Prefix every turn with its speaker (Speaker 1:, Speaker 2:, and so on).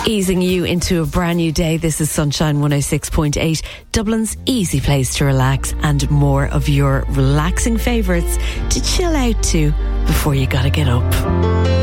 Speaker 1: Easing you into a brand new day. This is Sunshine 106.8, Dublin's easy place to relax, and more of your relaxing favourites to chill out to before you gotta get up.